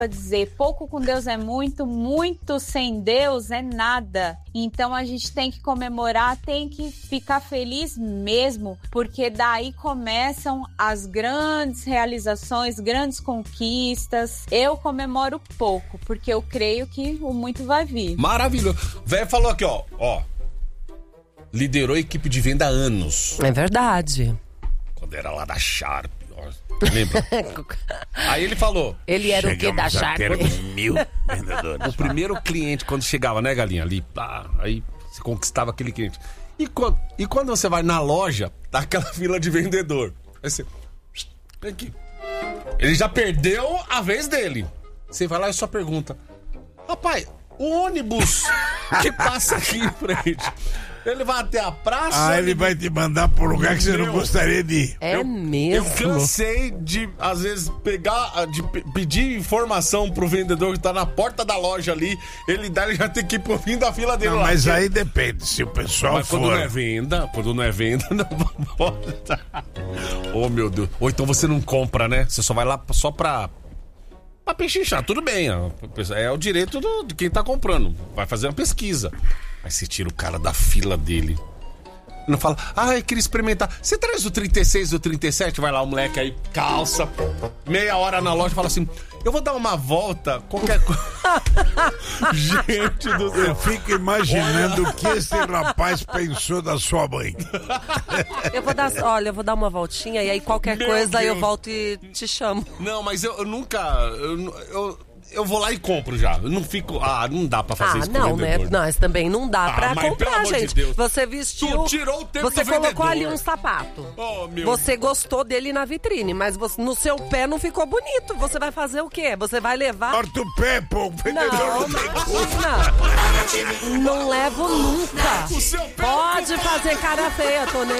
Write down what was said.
dizer, pouco com Deus é muito, muito sem Deus é nada. Então a gente tem que comemorar, tem que ficar feliz mesmo, porque daí começam as grandes realizações, grandes conquistas. Eu comemoro pouco, porque eu creio que o muito vai vir. Maravilhoso. O velho falou aqui, ó, liderou a equipe de venda há anos. É verdade. Quando era lá da Sharp. Lembra? Aí ele falou. Ele era o quê da Sharp? 1.000 vendedores. O primeiro cliente, quando chegava, né, Galinha? Ali, aí você conquistava aquele cliente. E quando você vai na loja, tá aquela fila de vendedor. Aí você. Vem aqui. Ele já perdeu a vez dele. Você vai lá e só pergunta: rapaz, o ônibus que passa aqui em frente, ele vai até a praça? Ele vai te mandar pro lugar que você não gostaria de ir. É mesmo? Eu cansei de, às vezes, pedir informação pro vendedor que tá na porta da loja ali. Ele já tem que ir pro fim da fila dele lá. Mas aí depende, se o pessoal Mas for... quando não é venda, não pode. Oh, meu Deus. Ou então você não compra, né? Você só vai lá só pra pechinchar. Tudo bem, é o direito de quem tá comprando. Vai fazer uma pesquisa. Aí você tira o cara da fila dele. Não fala, eu queria experimentar. Você traz o 36 e o 37? Vai lá, o moleque aí, calça, meia hora na loja, fala assim: eu vou dar uma volta, qualquer coisa. Gente do céu. Eu fico imaginando o que esse rapaz pensou da sua mãe. Eu vou dar uma voltinha e aí qualquer coisa Deus. eu volto e te chamo. Não, mas eu nunca... Eu vou lá e compro já. Eu não fico... não dá pra fazer isso com o vendedor. Né? Nós também não dá pra mas pelo comprar, amor de gente. Deus. Você vestiu... Tu tirou o tempo Você do colocou vendedor. ali um sapato. Oh, meu Você gostou dele na vitrine, mas no seu pé não ficou bonito. Você vai fazer o quê? Você vai levar... Corta o pé, pô. O vendedor não tem culpa. Não levo nunca. O seu pé... Pode fazer cara feia, tô nem